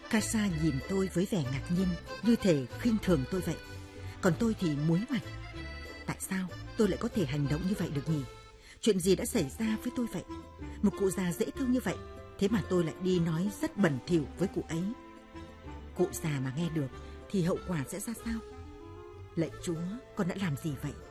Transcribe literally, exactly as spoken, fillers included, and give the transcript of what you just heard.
Casa nhìn tôi với vẻ ngạc nhiên, như thể khinh thường tôi vậy. Còn tôi thì muối mặt. Tại sao tôi lại có thể hành động như vậy được nhỉ? Chuyện gì đã xảy ra với tôi vậy? Một cụ già dễ thương như vậy, thế mà tôi lại đi nói rất bẩn thỉu với cụ ấy. Cụ già mà nghe được thì hậu quả sẽ ra sao? Lạy Chúa, con đã làm gì vậy?